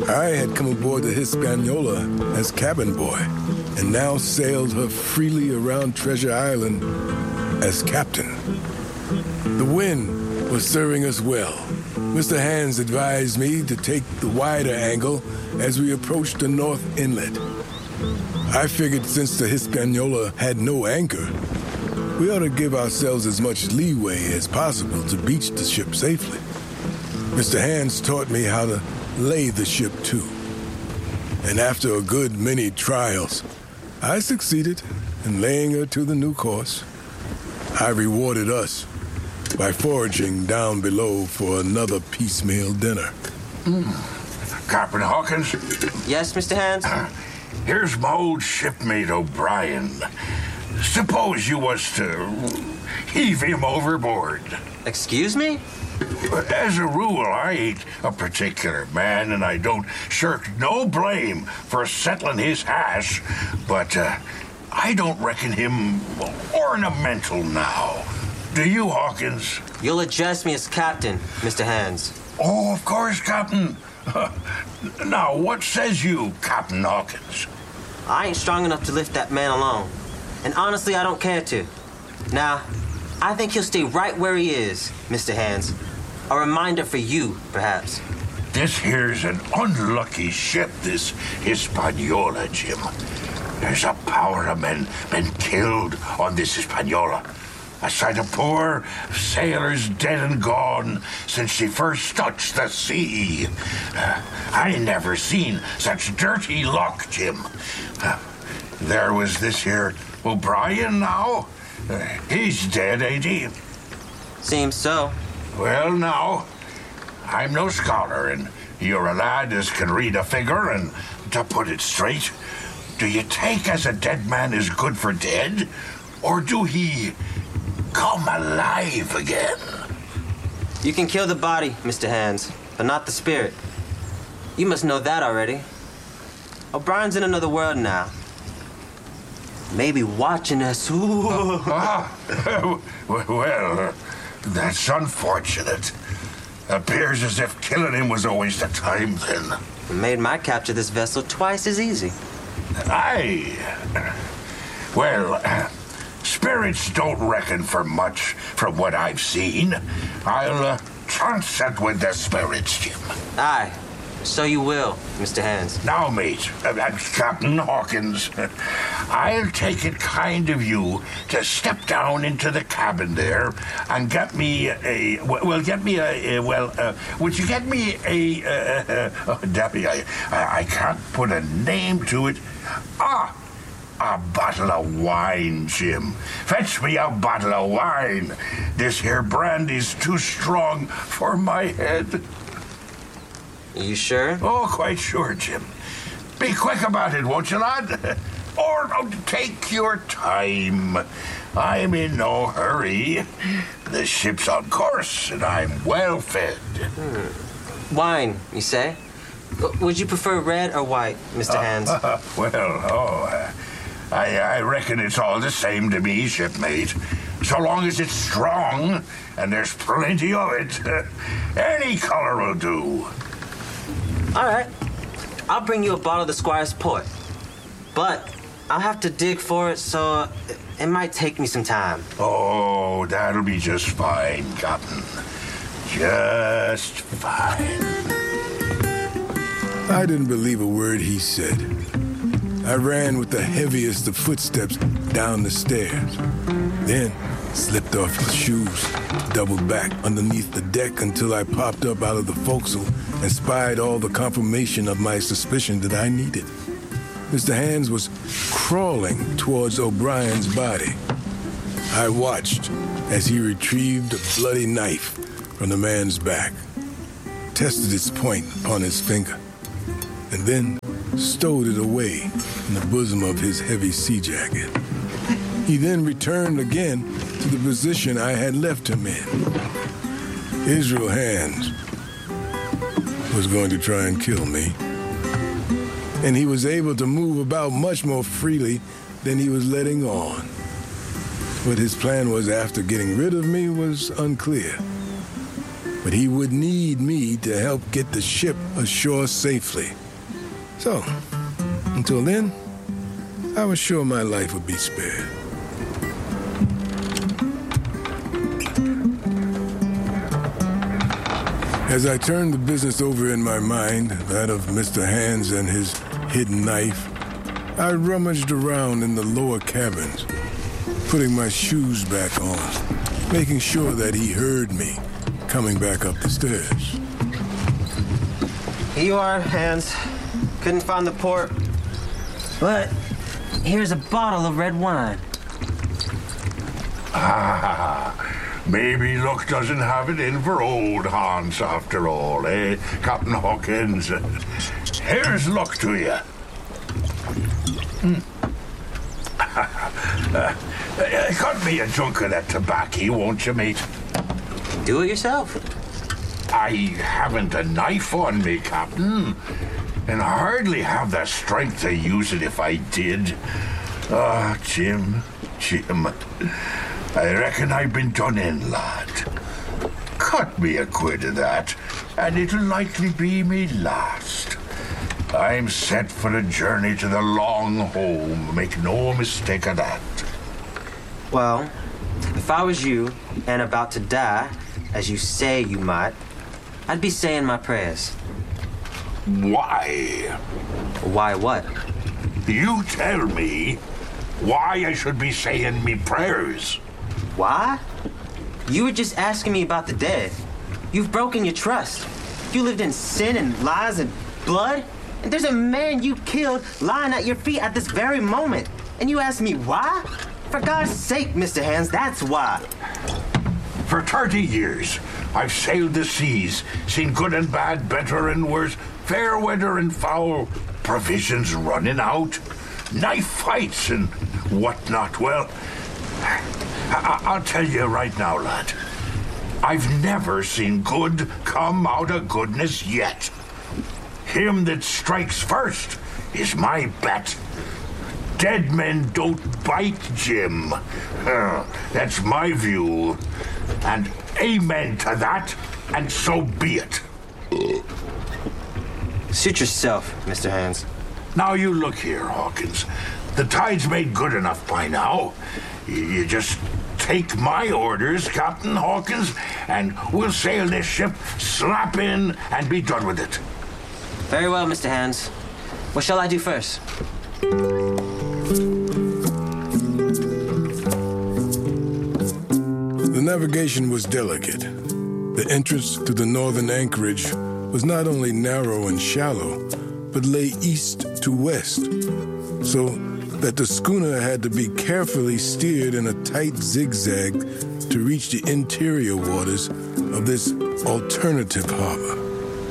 I had come aboard the Hispaniola as cabin boy, and now sailed her freely around Treasure Island as captain. The wind was serving us well. Mr. Hands advised me to take the wider angle as we approached the North Inlet. I figured since the Hispaniola had no anchor, we ought to give ourselves as much leeway as possible to beach the ship safely. Mr. Hands taught me how to lay the ship to. And after a good many trials, I succeeded in laying her to the new course. I rewarded us by foraging down below for another piecemeal dinner. Captain Hawkins? Yes, Mr. Hands? Here's my old shipmate O'Brien. Suppose you was to heave him overboard. Excuse me? As a rule, I ain't a particular man, and I don't shirk no blame for settling his hash, but I don't reckon him ornamental now. Do you, Hawkins? You'll address me as Captain, Mr. Hands. Oh, of course, Captain. Now, what says you, Captain Hawkins? I ain't strong enough to lift that man alone. And honestly, I don't care to. Now, I think he'll stay right where he is, Mr. Hands. A reminder for you, perhaps. This here's an unlucky ship, this Hispaniola, Jim. There's a power of men been killed on this Hispaniola. A sight of poor sailors dead and gone since she first touched the sea. I never seen such dirty luck, Jim. There was this here O'Brien now. He's dead, ain't he? Seems so. Well, now, I'm no scholar, and you're a lad as can read a figure, and to put it straight, do you take as a dead man is good for dead, or do he come alive again? You can kill the body, Mr. Hands, but not the spirit. You must know that already. O'Brien's in another world now. Maybe watching us. Well, that's unfortunate. Appears as if killing him was a waste of time then. It made my capture this vessel twice as easy. Aye. Well, spirits don't reckon for much from what I've seen. I'll chance it with the spirits, Jim. Aye. So you will, Mr. Hands. Now, mate, Captain Hawkins, I'll take it kind of you to step down into the cabin there and get me would you get me Debbie, I can't put a name to it. A bottle of wine, Jim. Fetch me a bottle of wine. This here brandy's too strong for my head. You sure? Oh, quite sure, Jim. Be quick about it, won't you, lad? Or take your time. I'm in no hurry. The ship's on course, and I'm well fed. Wine, you say? Would you prefer red or white, Mr. Hands? I reckon it's all the same to me, shipmate. So long as it's strong, and there's plenty of it, any color will do. All right. I'll bring you a bottle of the Squire's Port. But I'll have to dig for it, so it might take me some time. Oh, that'll be just fine, Captain. Just fine. I didn't believe a word he said. I ran with the heaviest of footsteps down the stairs. Then slipped off the shoes, doubled back underneath the deck until I popped up out of the forecastle and spied all the confirmation of my suspicion that I needed. Mr. Hands was crawling towards O'Brien's body. I watched as he retrieved a bloody knife from the man's back, tested its point upon his finger, and then stowed it away in the bosom of his heavy sea jacket. He then returned again to the position I had left him in. Israel Hands was going to try and kill me, and he was able to move about much more freely than he was letting on. What his plan was after getting rid of me was unclear. but he would need me to help get the ship ashore safely. So, until then, I was sure my life would be spared. As I turned the business over in my mind, that of Mr. Hands and his hidden knife, I rummaged around in the lower cabins, putting my shoes back on, making sure that he heard me coming back up the stairs. Here you are, Hands. Couldn't find the port, but here's a bottle of red wine. Maybe luck doesn't have it in for old Hans after all, eh, Captain Hawkins? Here's luck to you. Cut me a chunk of that tobacco, won't you, mate? Do it yourself. I haven't a knife on me, Captain, and I hardly have the strength to use it if I did. Ah, Jim, I reckon I've been done in, lad. Cut me a quid of that, and it'll likely be me last. I'm set for a journey to the long home, make no mistake of that. Well, if I was you and about to die, as you say you might, I'd be saying my prayers. Why? Why what? You tell me why I should be saying me prayers. Why? You were just asking me about the dead. You've broken your trust. You lived in sin and lies and blood. And there's a man you killed lying at your feet at this very moment. And you ask me why? For God's sake, Mr. Hands, that's why. For 30 years, I've sailed the seas, seen good and bad, better and worse, fair weather and foul, provisions running out, knife fights and whatnot. Well, I'll tell you right now, lad, I've never seen good come out of goodness yet. Him that strikes first is my bet. Dead men don't bite, Jim. That's my view. And amen to that, and so be it. Suit yourself, Mr. Hands. Now you look here, Hawkins. The tide's made good enough by now. You just take my orders, Captain Hawkins, and we'll sail this ship, slap in, and be done with it. Very well, Mr. Hands. What shall I do first? The navigation was delicate. The entrance to the northern anchorage was not only narrow and shallow, but lay east to west, so that the schooner had to be carefully steered in a tight zigzag to reach the interior waters of this alternative harbor.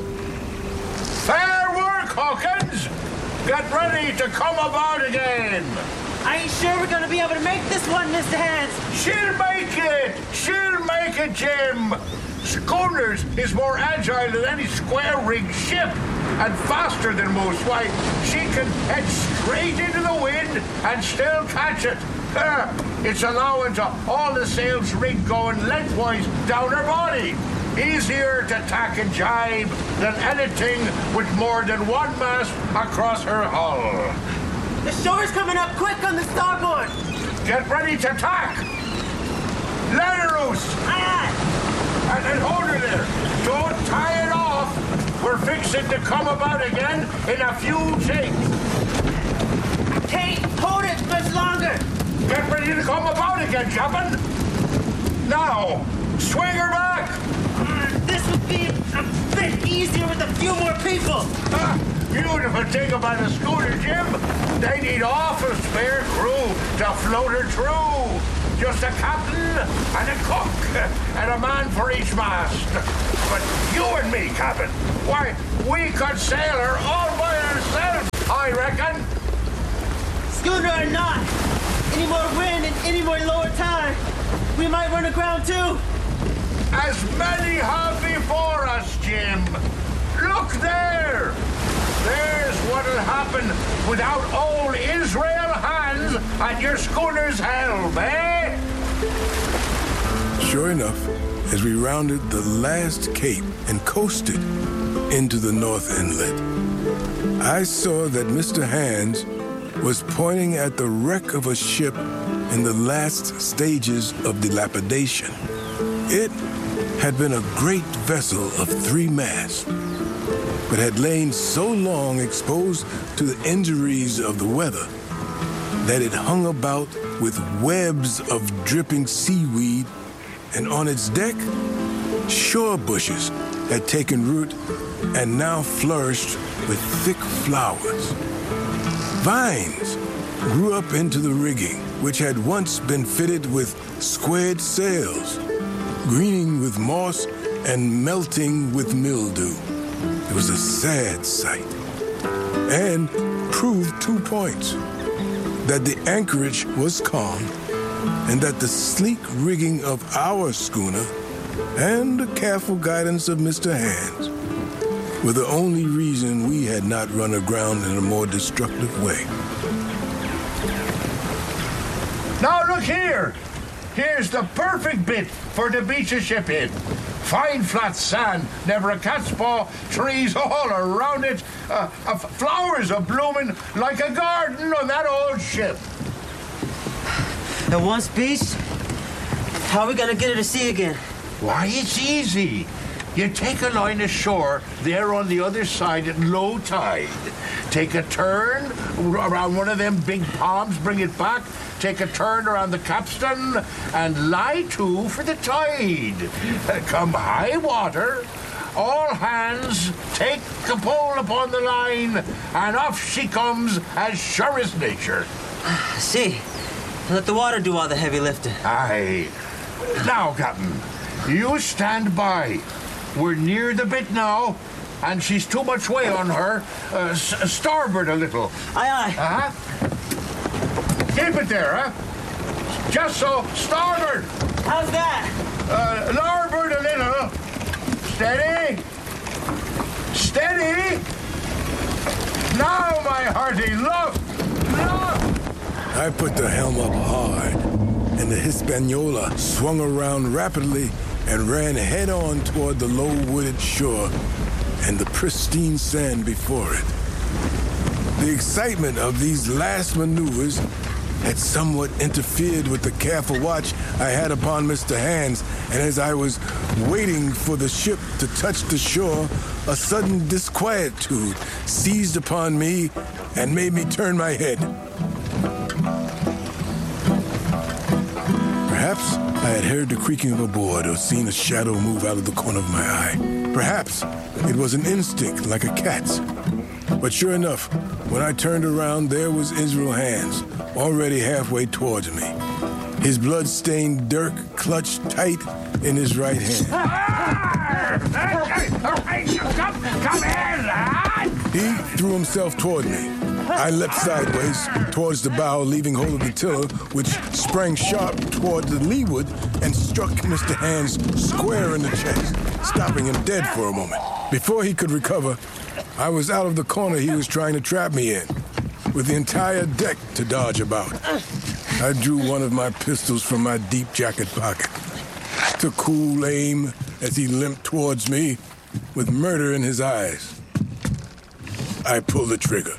Fair work, Hawkins! Get ready to come about again! I ain't sure we're gonna be able to make this one, Mr. Hands. She'll make it! She'll make it, Jim! Schooners is more agile than any square-rigged ship, and faster than most. Why, she can head straight into the wind and still catch it. It's allowing to all the sails rigged going lengthwise down her body. Easier to tack and jibe than anything with more than one mast across her hull. The shore's coming up quick on the starboard. Get ready to tack! Let her loose! Aye, aye. And then hold her there. Don't tie it off. We're fixing to come about again in a few shakes. Can't hold it much longer. Get ready to come about again, Chapman. Now, swing her back. This would be a bit easier with a few more people. Beautiful thing about a schooner, Jim. They need awful spare crew to float her through. Just a captain and a cook and a man for each mast. But you and me, Captain, why, we could sail her all by ourselves, I reckon. Schooner or not, any more wind and any more lower tide, we might run aground too. As many have before us, Jim. Look there. There's what'll happen without old Israel Hands at your schooner's helm, eh? Sure enough, as we rounded the last cape and coasted into the North Inlet. I saw that Mr. Hands was pointing at the wreck of a ship in the last stages of dilapidation. It had been a great vessel of 3 masts, but had lain so long exposed to the injuries of the weather that it hung about with webs of dripping seaweed, and on its deck, shore bushes had taken root and now flourished with thick flowers. Vines grew up into the rigging, which had once been fitted with squared sails, greening with moss and melting with mildew. It was a sad sight, and proved 2 points: that the anchorage was calm, and that the sleek rigging of our schooner and the careful guidance of Mr. Hands were the only reason we had not run aground in a more destructive way. Now look here. Here's the perfect bit for to beach a ship in. Fine flat sand, never a cat's paw, trees all around it, flowers a blooming like a garden on that old ship. And once beached, how are we gonna get her to sea again? Why, it's easy. You take a line ashore there on the other side at low tide. Take a turn around one of them big palms, bring it back, take a turn around the capstan, and lie to for the tide. Come high water, all hands take a pull upon the line, and off she comes as sure as nature. See, let the water do all the heavy lifting. Aye. Now, Captain, you stand by. We're near the bit now, and she's too much way on her. Starboard a little. Aye, aye. Uh-huh. Keep it there, huh? Just so. Starboard. How's that? Larboard a little. Steady. Steady. Now, my hearty, look. Look. I put the helm up hard, and the Hispaniola swung around rapidly and ran head-on toward the low-wooded shore and the pristine sand before it. The excitement of these last maneuvers had somewhat interfered with the careful watch I had upon Mr. Hands, and as I was waiting for the ship to touch the shore, a sudden disquietude seized upon me and made me turn my head. Perhaps I had heard the creaking of a board or seen a shadow move out of the corner of my eye. Perhaps it was an instinct like a cat's. But sure enough, when I turned around, there was Israel Hands, already halfway towards me. His blood-stained dirk clutched tight in his right hand. Come here, lad! He threw himself toward me. I leapt sideways towards the bow, leaving hold of the tiller, which sprang sharp toward the leeward and struck Mr. Hands square in the chest, stopping him dead for a moment. Before he could recover, I was out of the corner he was trying to trap me in, with the entire deck to dodge about. I drew one of my pistols from my deep jacket pocket, took cool aim as he limped towards me, with murder in his eyes. I pulled the trigger.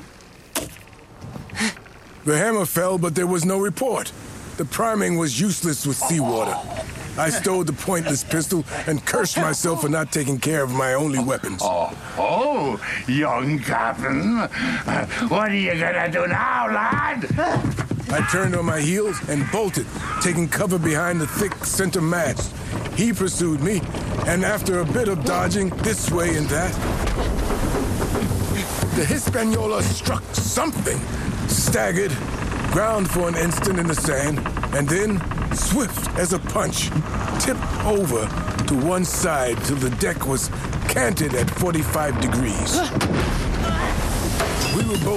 The hammer fell, but there was no report. The priming was useless with seawater. I stowed the pointless pistol and cursed myself for not taking care of my only weapons. Oh, young Captain. What are you gonna do now, lad? I turned on my heels and bolted, taking cover behind the thick center mast. He pursued me, and after a bit of dodging this way and that, the Hispaniola struck something, staggered, ground for an instant in the sand, and then, swift as a punch, tipped over to one side till the deck was canted at 45 degrees. We were both